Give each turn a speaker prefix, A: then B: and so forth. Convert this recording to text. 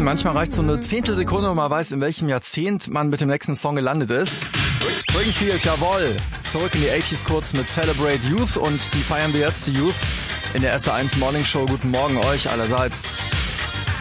A: Manchmal reicht so eine Zehntelsekunde und man weiß, in welchem Jahrzehnt man mit dem nächsten Song gelandet ist. Springfield, jawohl. Zurück in die 80s kurz mit Celebrate Youth und die feiern wir jetzt, die Youth, in der SR1 Morning Show. Guten Morgen euch allerseits.